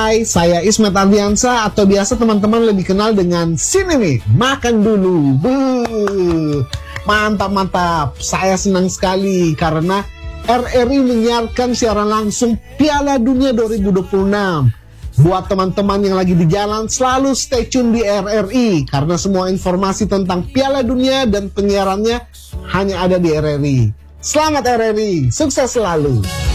Hai, saya Ismet Ardiansa atau biasa teman-teman lebih kenal dengan Sinemi. Makan dulu. Mantap. Saya senang sekali karena RRI menyiarkan siaran langsung Piala Dunia 2026. Buat teman-teman yang lagi di jalan, selalu stay tune di RRI karena semua informasi tentang Piala Dunia dan penyiarannya hanya ada di RRI. Selamat RRI, sukses selalu.